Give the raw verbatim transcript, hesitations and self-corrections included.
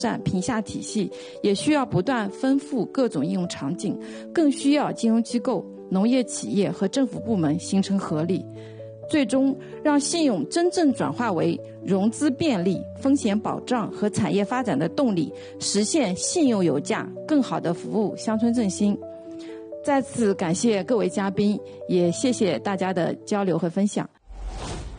善评价体系，也需要不断丰富各种应用场景，更需要金融机构、农业企业和政府部门形成合力，最终让信用真正转化为融资便利、风险保障和产业发展的动力，实现信用有价，更好地服务乡村振兴。再次感谢各位嘉宾，也谢谢大家的交流和分享。